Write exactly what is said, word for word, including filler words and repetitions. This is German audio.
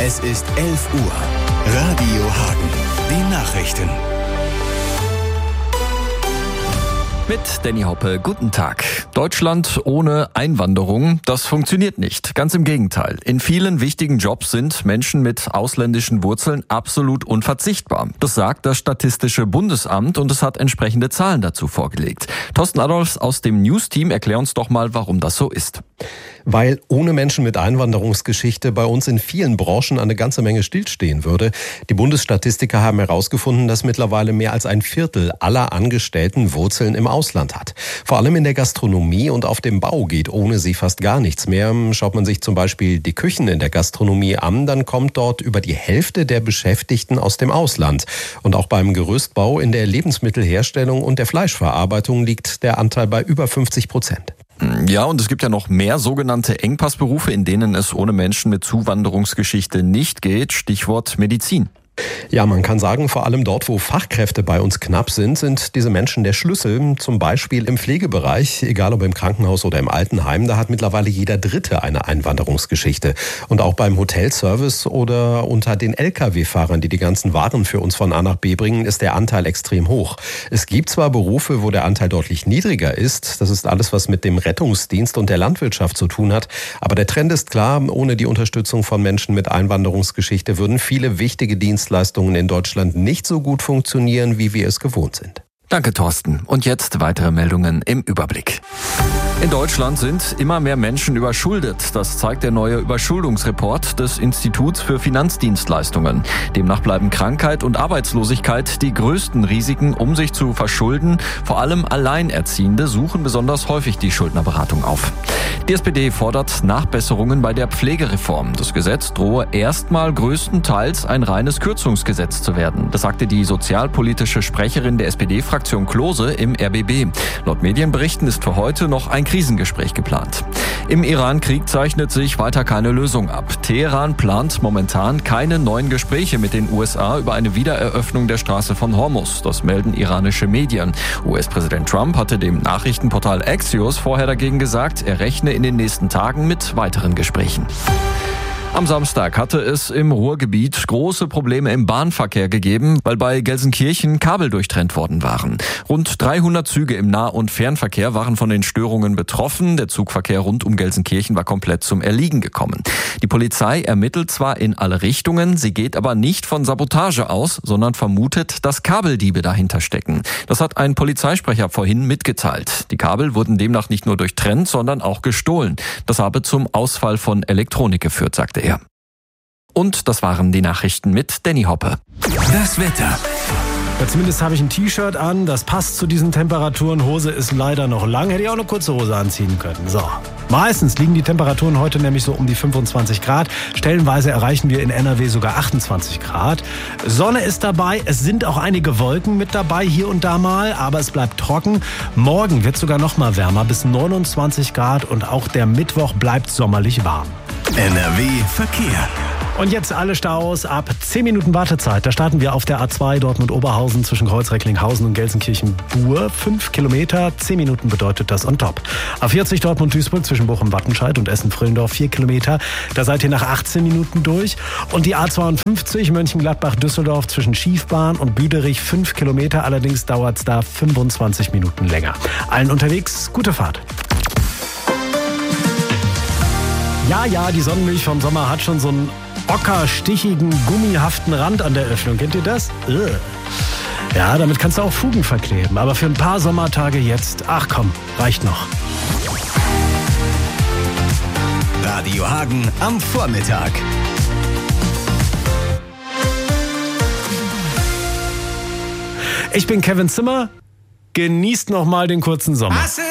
Es ist elf Uhr. Radio Hagen. Die Nachrichten. Mit Danny Hoppe, guten Tag. Deutschland ohne Einwanderung, das funktioniert nicht. Ganz im Gegenteil. In vielen wichtigen Jobs sind Menschen mit ausländischen Wurzeln absolut unverzichtbar. Das sagt das Statistische Bundesamt und es hat entsprechende Zahlen dazu vorgelegt. Thorsten Adolfs aus dem News-Team, erklär uns doch mal, warum das so ist. Weil ohne Menschen mit Einwanderungsgeschichte bei uns in vielen Branchen eine ganze Menge stillstehen würde. Die Bundesstatistiker haben herausgefunden, dass mittlerweile mehr als ein Viertel aller Angestellten Wurzeln im Ausland hat. Vor allem in der Gastronomie und auf dem Bau geht ohne sie fast gar nichts mehr. Schaut man sich zum Beispiel die Küchen in der Gastronomie an, dann kommt dort über die Hälfte der Beschäftigten aus dem Ausland. Und auch beim Gerüstbau, in der Lebensmittelherstellung und der Fleischverarbeitung liegt der Anteil bei über fünfzig Prozent. Ja, und es gibt ja noch mehr sogenannte Engpassberufe, in denen es ohne Menschen mit Zuwanderungsgeschichte nicht geht. Stichwort Medizin. Ja, man kann sagen, vor allem dort, wo Fachkräfte bei uns knapp sind, sind diese Menschen der Schlüssel. Zum Beispiel im Pflegebereich, egal ob im Krankenhaus oder im Altenheim, da hat mittlerweile jeder Dritte eine Einwanderungsgeschichte. Und auch beim Hotelservice oder unter den L K W-Fahrern, die die ganzen Waren für uns von A nach B bringen, ist der Anteil extrem hoch. Es gibt zwar Berufe, wo der Anteil deutlich niedriger ist. Das ist alles, was mit dem Rettungsdienst und der Landwirtschaft zu tun hat. Aber der Trend ist klar, ohne die Unterstützung von Menschen mit Einwanderungsgeschichte würden viele wichtige Dienstleistungen in Deutschland nicht so gut funktionieren, wie wir es gewohnt sind. Danke, Thorsten. Und jetzt weitere Meldungen im Überblick. In Deutschland sind immer mehr Menschen überschuldet. Das zeigt der neue Überschuldungsreport des Instituts für Finanzdienstleistungen. Demnach bleiben Krankheit und Arbeitslosigkeit die größten Risiken, um sich zu verschulden. Vor allem Alleinerziehende suchen besonders häufig die Schuldnerberatung auf. Die S P D fordert Nachbesserungen bei der Pflegereform. Das Gesetz drohe erstmal größtenteils ein reines Kürzungsgesetz zu werden. Das sagte die sozialpolitische Sprecherin der S P D-Fraktion Klose im R B B. Laut Medienberichten ist für heute noch ein Krisengespräch geplant. Im Iran-Krieg zeichnet sich weiter keine Lösung ab. Teheran plant momentan keine neuen Gespräche mit den U S A über eine Wiedereröffnung der Straße von Hormuz. Das melden iranische Medien. U S-Präsident Trump hatte dem Nachrichtenportal Axios vorher dagegen gesagt, er rechne in den nächsten Tagen mit weiteren Gesprächen. Am Samstag hatte es im Ruhrgebiet große Probleme im Bahnverkehr gegeben, weil bei Gelsenkirchen Kabel durchtrennt worden waren. Rund dreihundert Züge im Nah- und Fernverkehr waren von den Störungen betroffen. Der Zugverkehr rund um Gelsenkirchen war komplett zum Erliegen gekommen. Die Polizei ermittelt zwar in alle Richtungen, sie geht aber nicht von Sabotage aus, sondern vermutet, dass Kabeldiebe dahinter stecken. Das hat ein Polizeisprecher vorhin mitgeteilt. Die Kabel wurden demnach nicht nur durchtrennt, sondern auch gestohlen. Das habe zum Ausfall von Elektronik geführt, sagte er. Und das waren die Nachrichten mit Danny Hoppe. Das Wetter. Ja, zumindest habe ich ein T-Shirt an, das passt zu diesen Temperaturen. Hose ist leider noch lang, hätte ich auch eine kurze Hose anziehen können. So. Meistens liegen die Temperaturen heute nämlich so um die fünfundzwanzig Grad. Stellenweise erreichen wir in N R W sogar achtundzwanzig Grad. Sonne ist dabei, es sind auch einige Wolken mit dabei, hier und da mal, aber es bleibt trocken. Morgen wird sogar noch mal wärmer, bis neunundzwanzig Grad und auch der Mittwoch bleibt sommerlich warm. N R W Verkehr. Und jetzt alle Staus ab zehn Minuten Wartezeit. Da starten wir auf der A zwei Dortmund-Oberhausen zwischen Kreuz-Recklinghausen und Gelsenkirchen-Bur. Fünf Kilometer, zehn Minuten bedeutet das on top. A vierzig Dortmund-Duisburg zwischen Bochum-Wattenscheid und Essen-Fröndorf, vier Kilometer. Da seid ihr nach achtzehn Minuten durch. Und die A zweiundfünfzig Mönchengladbach-Düsseldorf zwischen Schiefbahn und Büderich, fünf Kilometer. Allerdings dauert es da fünfundzwanzig Minuten länger. Allen unterwegs, gute Fahrt. Ja, ja, die Sonnenmilch vom Sommer hat schon so einen ockerstichigen, gummihaften Rand an der Öffnung. Kennt ihr das? Ugh. Ja, damit kannst du auch Fugen verkleben. Aber für ein paar Sommertage jetzt, ach komm, reicht noch. Radio Hagen am Vormittag. Ich bin Kevin Zimmer. Genießt noch mal den kurzen Sommer.